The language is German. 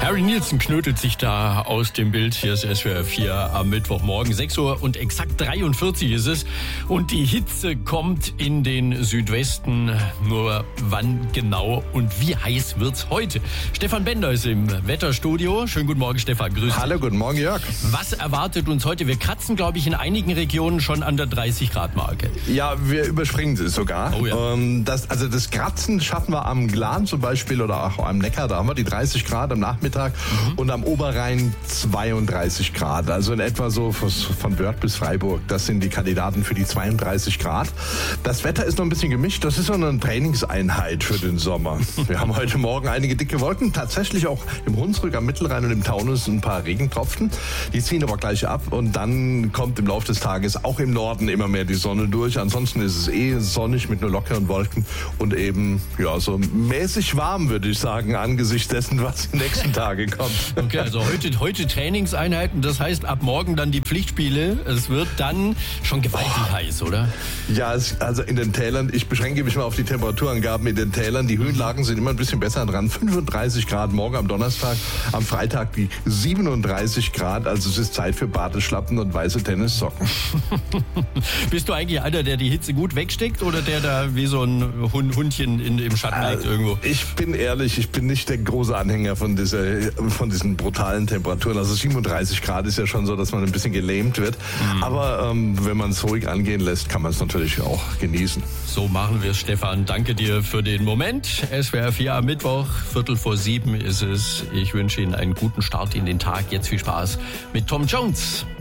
Harry Nilsson knötelt sich da aus dem Bild. Hier ist SWR 4 am Mittwochmorgen. 6 Uhr und exakt 43 ist es. Und die Hitze kommt in den Südwesten. Nur wann genau und wie heiß wird's heute? Stefan Bender ist im Wetterstudio. Schönen guten Morgen, Stefan. Grüß dich. Hallo, guten Morgen, Jörg. Was erwartet uns heute? Wir kratzen, glaube ich, in einigen Regionen schon an der 30-Grad-Marke. Ja, wir überspringen sie sogar. Oh ja. Das Kratzen schaffen wir am Glan zum Beispiel oder auch am Neckar. Da haben wir die 30 Grad am Nachmittag. Und am Oberrhein 32 Grad. Also in etwa so von Wörth bis Freiburg. Das sind die Kandidaten für die 32 Grad. Das Wetter ist noch ein bisschen gemischt. Das ist so eine Trainingseinheit für den Sommer. Wir haben heute Morgen einige dicke Wolken. Tatsächlich auch im Hunsrück, am Mittelrhein und im Taunus ein paar Regentropfen. Die ziehen aber gleich ab. Und dann kommt im Laufe des Tages auch im Norden immer mehr die Sonne durch. Ansonsten ist es sonnig mit nur lockeren Wolken und eben ja so mäßig warm, würde ich sagen, angesichts dessen, was die nächsten Tage kommt. Okay, also heute Trainingseinheiten, das heißt ab morgen dann die Pflichtspiele. Es wird dann schon gewaltig heiß, oder? Ja, also in den Tälern, ich beschränke mich mal auf die Temperaturangaben in den Tälern. Die Höhenlagen sind immer ein bisschen besser dran. 35 Grad morgen am Donnerstag, am Freitag die 37 Grad. Also es ist Zeit für Badeschlappen und weiße Tennissocken. Bist du eigentlich einer, der die Hitze gut wegsteckt oder der da wie so ein Hundchen im Schatten liegt irgendwo? Ich bin ehrlich, ich bin nicht der große Anhänger von diesen brutalen Temperaturen. Also 37 Grad ist ja schon so, dass man ein bisschen gelähmt wird. Aber wenn man es ruhig angehen lässt, kann man es natürlich auch genießen. So machen wir es, Stefan. Danke dir für den Moment. SWR 4 am Mittwoch, 6:45 ist es. Ich wünsche Ihnen einen guten Start in den Tag. Jetzt viel Spaß mit Tom Jones.